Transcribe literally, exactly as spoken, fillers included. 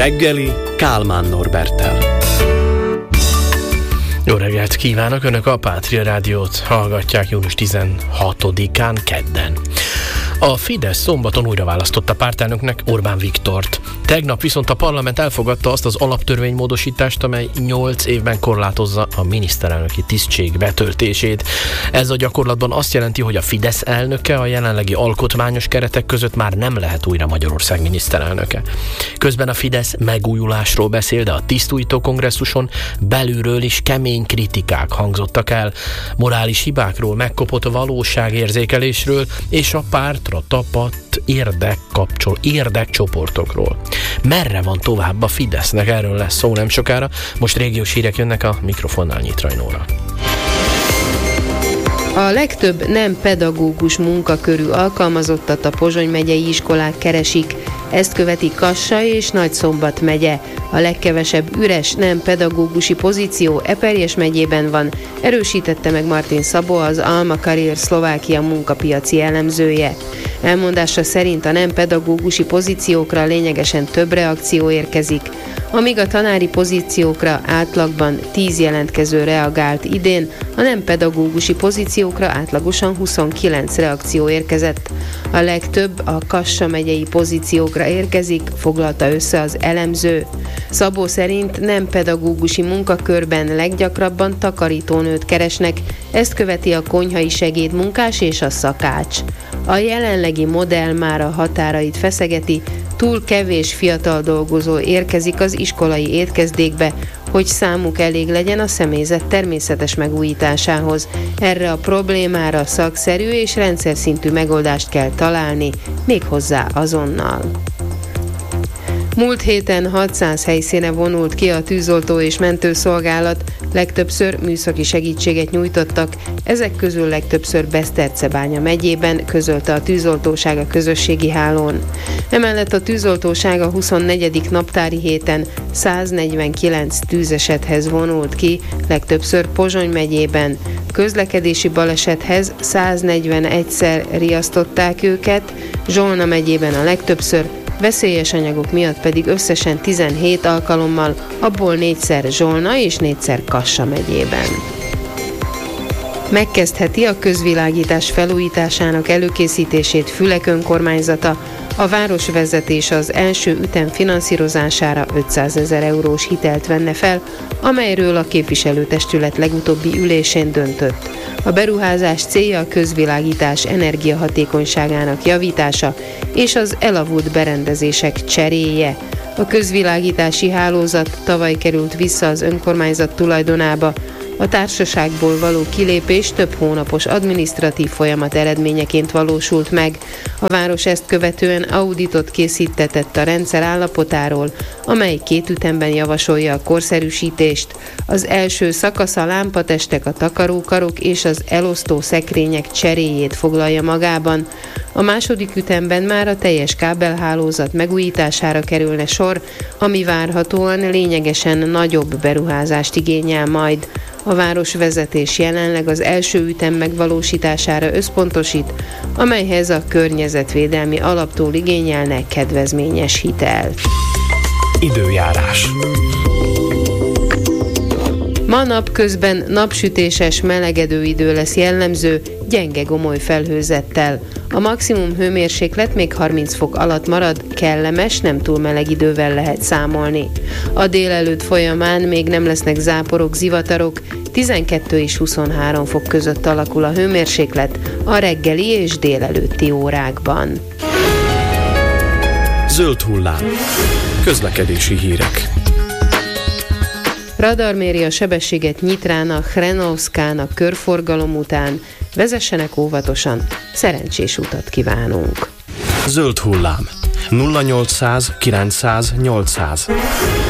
reggeli Kálmán Norberttel. Jó reggelt kívánok! Önök a Pátria Rádiót hallgatják június tizenhatodikán kedden. A Fidesz szombaton újra választotta pártelnöknek Orbán Viktort. Tegnap viszont a parlament elfogadta azt az alaptörvénymódosítást, amely nyolc évben korlátozza a miniszterelnöki tisztség betöltését. Ez a gyakorlatban azt jelenti, hogy a Fidesz elnöke a jelenlegi alkotmányos keretek között már nem lehet újra Magyarország miniszterelnöke. Közben a Fidesz megújulásról beszél, de a tisztújtó kongresszuson belülről is kemény kritikák hangzottak el. Morális hibákról, megkopott valóságérzékelésről és a pártra tapadt érdekkapcsol, érdekcsoportokról. Merre van tovább a Fidesznek? Erről lesz szó nem sokára. Most régiós hírek jönnek, a mikrofonnál Nyitrai Nóra. A legtöbb nem pedagógus munkakörű alkalmazottat a Pozsony megyei iskolák keresik. Ezt követi Kassa és Nagyszombat megye. A legkevesebb üres nem pedagógusi pozíció Eperjes megyében van, erősítette meg Martin Szabó, az Alma Career Szlovákia munkapiaci elemzője. Elmondása szerint a nem pedagógusi pozíciókra lényegesen több reakció érkezik. Amíg a tanári pozíciókra átlagban tíz jelentkező reagált idén, a nem pedagógusi pozíciókra átlagosan huszonkilenc reakció érkezett. A legtöbb a Kassa megyei pozíciókra érkezik, foglalta össze az elemző. Szabó szerint nem pedagógusi munkakörben leggyakrabban takarítónőt keresnek, ezt követi a konyhai segédmunkás és a szakács. A jelenlegi modell már a határait feszegeti, túl kevés fiatal dolgozó érkezik az iskolai étkezdékbe, hogy számuk elég legyen a személyzet természetes megújításához. Erre a problémára szakszerű és rendszer szintű megoldást kell találni, méghozzá azonnal. Múlt héten hatszáz helyszíne vonult ki a tűzoltó és mentőszolgálat, legtöbbször műszaki segítséget nyújtottak, ezek közül legtöbbször Beszterczebánya megyében, közölte a tűzoltóság a közösségi hálón. Emellett a tűzoltóság a huszonnegyedik naptári héten száznegyvenkilenc tűzesethez vonult ki, legtöbbször Pozsony megyében. Közlekedési balesethez száznegyvenegyszer riasztották őket, Zsolna megyében a legtöbbször, veszélyes anyagok miatt pedig összesen tizenhét alkalommal, abból négyszer Zsolna és négyszer Kassa megyében. Megkezdheti a közvilágítás felújításának előkészítését Fülek önkormányzata. A városvezetés az első ütem finanszírozására ötszázezer eurós hitelt venne fel, amelyről a képviselőtestület legutóbbi ülésén döntött. A beruházás célja a közvilágítás energiahatékonyságának javítása és az elavult berendezések cseréje. A közvilágítási hálózat tavaly került vissza az önkormányzat tulajdonába. A társaságból való kilépés több hónapos adminisztratív folyamat eredményeként valósult meg. A város ezt követően auditot készítetett a rendszer állapotáról, amely két ütemben javasolja a korszerűsítést. Az első szakasz a lámpatestek, a takarókarok és az elosztó szekrények cseréjét foglalja magában. A második ütemben már a teljes kábelhálózat megújítására kerülne sor, ami várhatóan lényegesen nagyobb beruházást igényel majd. A városvezetés jelenleg az első ütem megvalósítására összpontosít, amelyhez a környezetvédelmi alaptól igényelne kedvezményes hitelt. Időjárás. Ma napközben napsütéses, melegedő idő lesz jellemző, gyenge gomoly felhőzettel. A maximum hőmérséklet még harminc fok alatt marad, kellemes, nem túl meleg idővel lehet számolni. A délelőtt folyamán még nem lesznek záporok, zivatarok, tizenkettő és huszonhárom fok között alakul a hőmérséklet a reggeli és délelőtti órákban. Zöld hullám. Közlekedési hírek. Radar méri a sebességet Nyitrának, Hrenovszkának körforgalom után. Vezessenek óvatosan, szerencsés utat kívánunk! Zöld hullám. nulla nyolcszáz kilencszáz nyolcszáz.